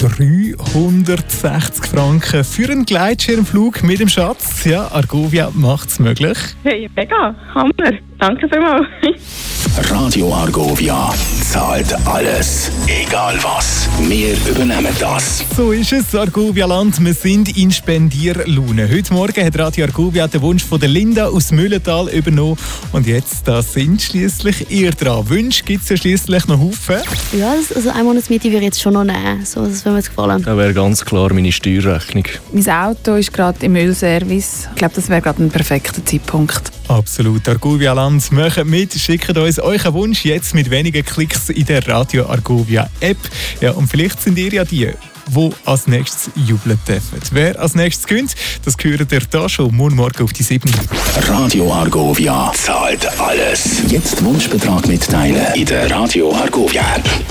360 Franken für einen Gleitschirmflug mit dem Schatz. Ja, Argovia macht es möglich. Hey, mega, Hammer. Danke vielmals. Radio Argovia zahlt alles, egal was. Wir übernehmen das. So ist es, Argovia Land. Wir sind in Spendierlaune. Heute Morgen hat Radio Argovia den Wunsch von der Linda aus Mühlental übernommen. Und jetzt, da sind schliesslich ihr dran. Wünsche gibt es ja schliesslich noch Haufen. Ja, also eine Monatsmiete würde ich jetzt schon noch nehmen. So, das würde mir jetzt gefallen. Das wäre ganz klar meine Steuerrechnung. Mein Auto ist gerade im Ölservice. Ich glaube, das wäre gerade ein perfekter Zeitpunkt. Absolut. Argovia Land, macht mit, schickt uns euren Wunsch jetzt mit wenigen Klicks in der Radio Argovia App. Ja, und vielleicht sind ihr ja die als nächstes jubeln dürfen. Wer als nächstes gewinnt, das gehört ihr da schon morgen auf die 7. Radio Argovia zahlt alles. Jetzt Wunschbetrag mitteilen in der Radio Argovia App.